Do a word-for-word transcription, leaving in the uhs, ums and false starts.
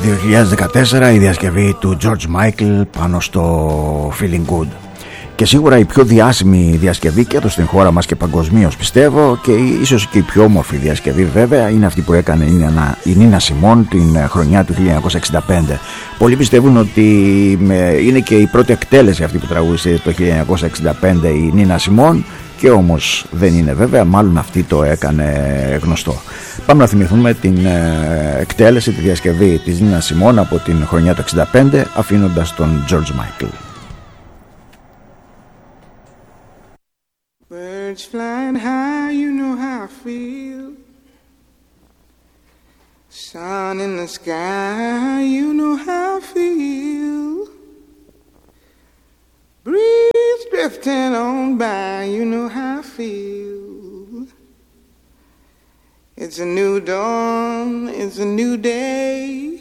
δύο χιλιάδες δεκατέσσερα η διασκευή του George Michael πάνω στο Feeling Good. Και σίγουρα η πιο διάσημη διασκευή και εδώ στην χώρα μας και παγκοσμίως πιστεύω, και ίσως και η πιο όμορφη διασκευή βέβαια, είναι αυτή που έκανε η Νίνα Σιμών την χρονιά του χίλια εννιακόσια εξήντα πέντε. Πολλοί πιστεύουν ότι είναι και η πρώτη εκτέλεση αυτή που τραγούδισε το χίλια εννιακόσια εξήντα πέντε η Νίνα Σιμών, και όμως δεν είναι βέβαια, μάλλον αυτή το έκανε γνωστό. Πάμε να θυμηθούμε την εκτέλεση, τη διασκευή της Νίνα Σιμών από την χρονιά του εξήντα πέντε, αφήνοντας τον George Michael. Birds flying high, you know how I feel. Sun in the sky, you know how I feel. Breeze drifting on by, you know how I feel. It's a new dawn, it's a new day.